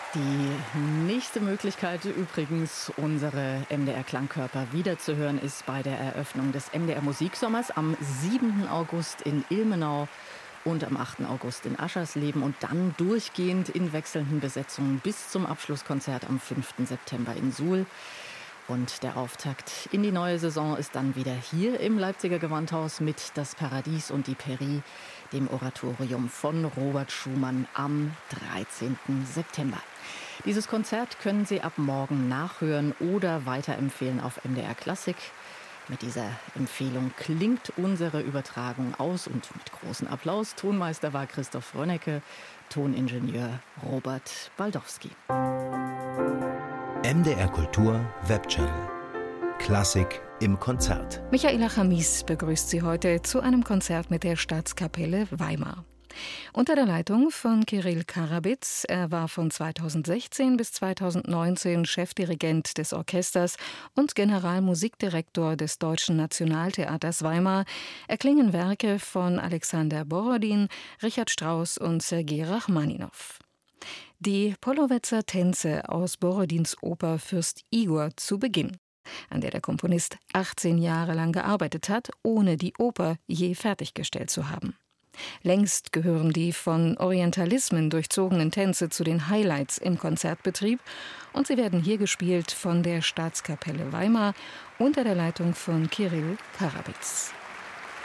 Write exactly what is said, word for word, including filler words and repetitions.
Die nächste Möglichkeit übrigens, unsere M D R-Klangkörper wiederzuhören, ist bei der Eröffnung des M D R-Musiksommers am siebten August in Ilmenau und am achten August in Aschersleben und dann durchgehend in wechselnden Besetzungen bis zum Abschlusskonzert am fünften September in Suhl. Und der Auftakt in die neue Saison ist dann wieder hier im Leipziger Gewandhaus mit Das Paradies und die Peri, dem Oratorium von Robert Schumann am dreizehnten September. Dieses Konzert können Sie ab morgen nachhören oder weiterempfehlen auf M D R Klassik. Mit dieser Empfehlung klingt unsere Übertragung aus und mit großem Applaus. Tonmeister war Christoph Rönnecke, Toningenieur Robert Baldowski. M D R Kultur Webchannel. Klassik im Konzert. Michaela Chamis begrüßt Sie heute zu einem Konzert mit der Staatskapelle Weimar. Unter der Leitung von Kirill Karabitz. Er war von zweitausendsechzehn bis zweitausendneunzehn Chefdirigent des Orchesters und Generalmusikdirektor des Deutschen Nationaltheaters Weimar. Erklingen Werke von Alexander Borodin, Richard Strauss und Sergei Rachmaninow. Die Pollowetzer Tänze aus Borodins Oper Fürst Igor zu Beginn, an der der Komponist achtzehn Jahre lang gearbeitet hat, ohne die Oper je fertiggestellt zu haben. Längst gehören die von Orientalismen durchzogenen Tänze zu den Highlights im Konzertbetrieb und sie werden hier gespielt von der Staatskapelle Weimar unter der Leitung von Kirill Karabitz.